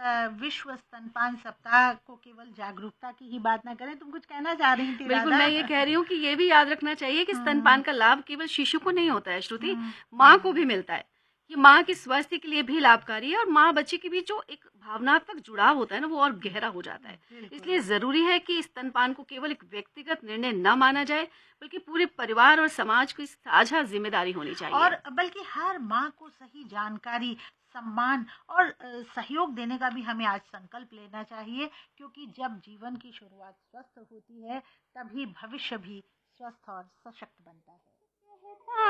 विश्व स्तनपान सप्ताह को केवल जागरूकता की ही बात ना करें। तुम कुछ कहना चाह रही थी बिल्कुल, राधा? मैं ये कह रही हूँ कि ये भी याद रखना चाहिए कि स्तनपान का लाभ केवल शिशु को नहीं होता है श्रुति, माँ को भी मिलता है। ये माँ के स्वास्थ्य के लिए भी लाभकारी है और माँ बच्चे के बीच जो एक भावनात्मक जुड़ाव होता है ना, वो और गहरा हो जाता है। इसलिए जरूरी है कि स्तनपान को केवल एक व्यक्तिगत निर्णय न माना जाए, बल्कि पूरे परिवार और समाज की साझा जिम्मेदारी होनी चाहिए। और बल्कि हर माँ को सही जानकारी, सम्मान और सहयोग देने का भी हमें आज संकल्प लेना चाहिए, क्योंकि जब जीवन की शुरुआत स्वस्थ होती है तभी भविष्य भी स्वस्थ और सशक्त बनता है।